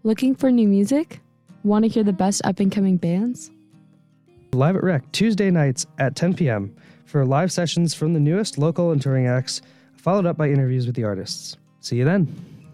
Looking for new music? Want to hear the best up-and-coming bands? Live at Rec, Tuesday nights at 10 p.m. for live sessions from the newest local and touring acts, followed up by interviews with the artists. See you then.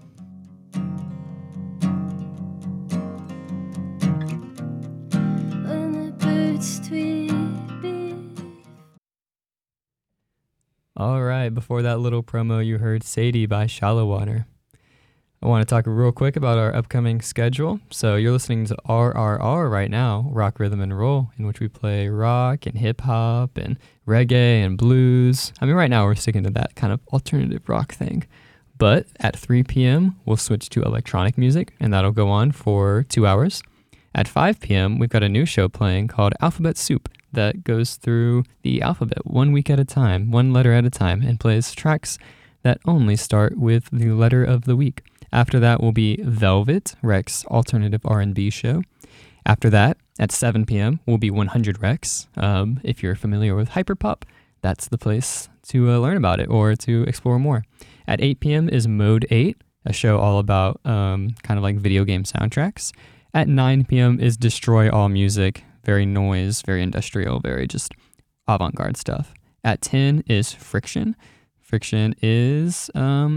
All right, before that little promo, you heard Sadie by Shallow Water. I want to talk real quick about our upcoming schedule. So you're listening to RRR right now, Rock, Rhythm, and Roll, in which we play rock and hip-hop and reggae and blues. I mean, right now we're sticking to that kind of alternative rock thing. But at 3 p.m., we'll switch to electronic music, and that'll go on for 2 hours. At 5 p.m., we've got a new show playing called Alphabet Soup that goes through the alphabet 1 week at a time, one letter at a time, and plays tracks that only start with the letter of the week. After that will be Velvet, Rec's alternative R&B show. After that, at 7 p.m., will be 100 Recs. If you're familiar with hyperpop, that's the place to learn about it or to explore more. At 8 p.m. is Mode 8, a show all about kind of like video game soundtracks. At 9 p.m. is Destroy All Music, very noise, very industrial, very just avant-garde stuff. At 10 is Friction. Friction is...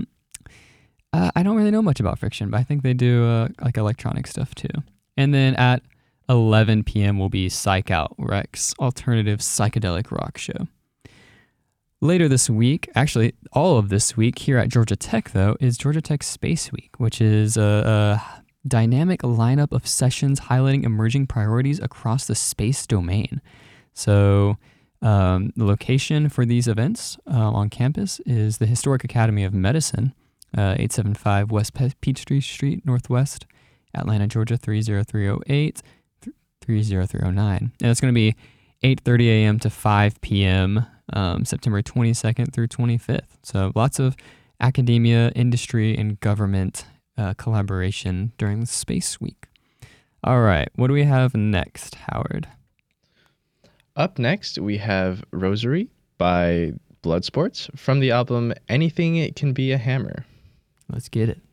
I don't really know much about Friction, but I think they do like electronic stuff too. And then at 11 p.m. will be Psych Out, Rec's alternative psychedelic rock show. Later this week, actually all of this week here at Georgia Tech though, is Georgia Tech Space Week, which is a dynamic lineup of sessions highlighting emerging priorities across the space domain. So the location for these events on campus is the Historic Academy of Medicine, 875 West Peachtree Street, Northwest, Atlanta, Georgia, 30308, 30309. And it's going to be 8:30 a.m. to 5 p.m., September 22nd through 25th. So lots of academia, industry, and government collaboration during the Space Week. All right, what do we have next, Howard? Up next, we have Rosary by Bloodsports from the album Anything It Can Be a Hammer. Let's get it.